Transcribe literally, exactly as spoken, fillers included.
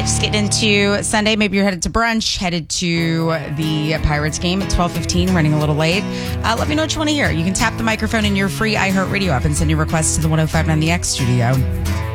Just getting into Sunday. Maybe you're headed to brunch, headed to the Pirates game at twelve fifteen, running a little late. Uh, let me know what you want to hear. You can tap the microphone in your free iHeartRadio app and send your requests to the one oh five nine The X studio.